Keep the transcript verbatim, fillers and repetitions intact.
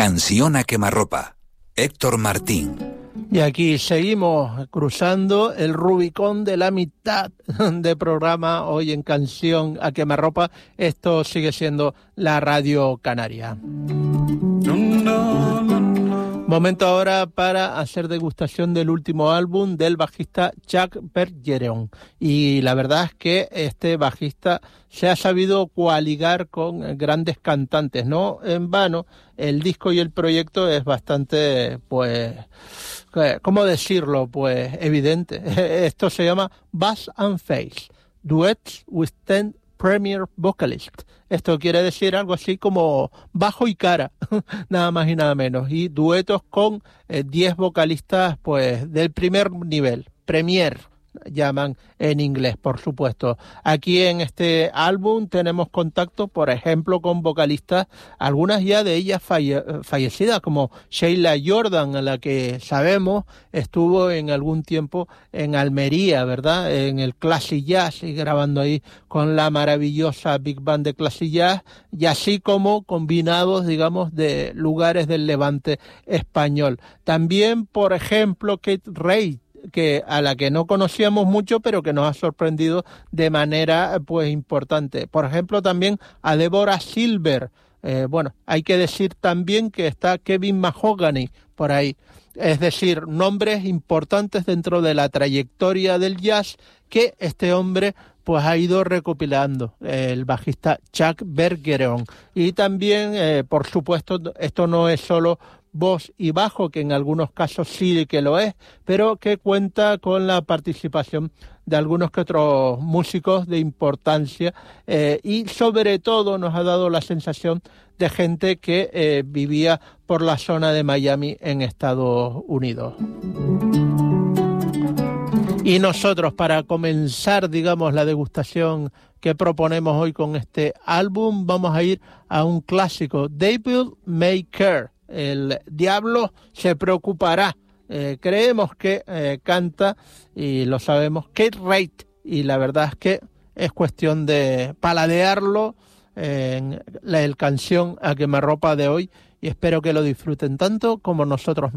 Canción a quemarropa. Héctor Martín. Y aquí seguimos cruzando el Rubicón de la mitad de programa hoy en Canción a quemarropa. Esto sigue siendo la Radio Canaria. Momento ahora para hacer degustación del último álbum del bajista Chuck Bergeron. Y la verdad es que este bajista se ha sabido coaligar con grandes cantantes. No en vano, el disco y el proyecto es bastante, pues, ¿cómo decirlo? Pues evidente. Esto se llama Bass and Face, Duets with ten Premier Vocalist. Esto quiere decir algo así como bajo y cara, nada más y nada menos. Y duetos con eh, diez vocalistas pues del primer nivel, Premier, llaman en inglés, por supuesto. Aquí en este álbum tenemos contacto, por ejemplo, con vocalistas, algunas ya de ellas falle- fallecidas, como Sheila Jordan, a la que sabemos estuvo en algún tiempo en Almería, ¿verdad?, en el Classic Jazz, y grabando ahí con la maravillosa Big Band de Classic Jazz, y así como combinados, digamos, de lugares del Levante español. También, por ejemplo, Kate Ray, que a la que no conocíamos mucho, pero que nos ha sorprendido de manera pues importante. Por ejemplo, también a Deborah Silver. Eh, bueno, hay que decir también que está Kevin Mahogany por ahí. Es decir, nombres importantes dentro de la trayectoria del jazz que este hombre pues ha ido recopilando, el bajista Chuck Bergeron. Y también, eh, por supuesto, esto no es solo voz y bajo, que en algunos casos sí que lo es, pero que cuenta con la participación de algunos que otros músicos de importancia, eh, y sobre todo nos ha dado la sensación de gente que eh, vivía por la zona de Miami en Estados Unidos. Y nosotros, para comenzar, digamos, la degustación que proponemos hoy con este álbum, vamos a ir a un clásico, Devil May Care. El diablo se preocupará. Eh, creemos que eh, canta, y lo sabemos, Kate Reid, y la verdad es que es cuestión de paladearlo eh, en la el canción a quemarropa de hoy, y espero que lo disfruten tanto como nosotros.